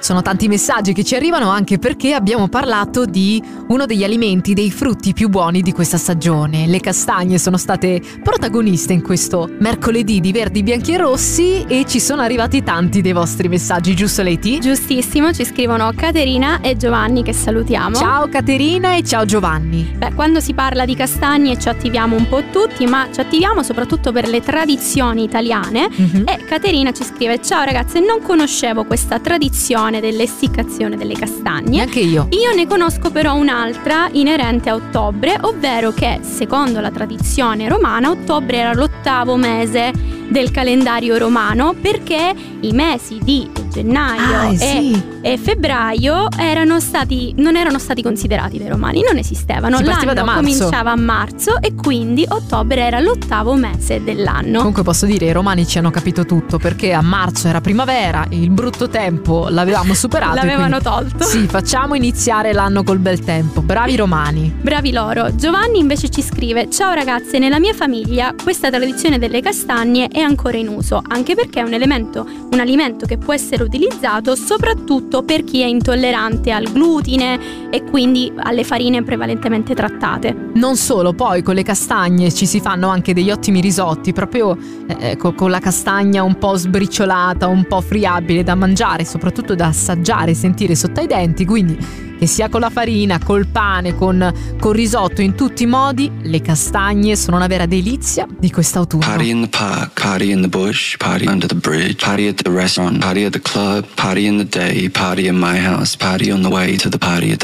Sono tanti messaggi che ci arrivano, anche perché abbiamo parlato di uno degli alimenti, dei frutti più buoni di questa stagione. Le castagne sono state protagoniste in questo mercoledì di Verdi, Bianchi e Rossi, e ci sono arrivati tanti dei vostri messaggi, giusto Leti? Giustissimo, ci scrivono Caterina e Giovanni, che salutiamo. Ciao Caterina e ciao Giovanni. Quando si parla di castagne ci attiviamo un po' tutti, ma ci attiviamo soprattutto per le tradizioni italiane. E Caterina ci scrive: ciao ragazze, non conoscevo questa tradizione dell'essiccazione delle castagne. Anche io ne conosco però un'altra inerente a ottobre, ovvero che secondo la tradizione romana ottobre era l'8° mese del calendario romano, perché i mesi di gennaio e febbraio non erano stati considerati dai romani, non esistevano. Si partiva da marzo. Cominciava a marzo e quindi ottobre era l'8° mese dell'anno. Comunque posso dire, i romani ci hanno capito tutto, perché a marzo era primavera, il brutto tempo l'avevamo superato. L'avevano tolto. Sì, facciamo iniziare l'anno col bel tempo. Bravi romani. Bravi loro. Giovanni invece ci scrive: ciao ragazze, nella mia famiglia questa tradizione delle castagne è ancora in uso, anche perché è un alimento che può essere utilizzato soprattutto per chi è intollerante al glutine e quindi alle farine prevalentemente trattate. Non solo, poi con le castagne ci si fanno anche degli ottimi risotti, proprio con la castagna un po' sbriciolata, un po' friabile da mangiare, soprattutto da assaggiare e sentire sotto ai denti, quindi che sia con la farina, col pane, con risotto, in tutti i modi, le castagne sono una vera delizia di quest'autunno. Party in the park, party in the bush, party under the bridge, party at the restaurant, party at the club, party in the day, party in my house, party on the way to the party at the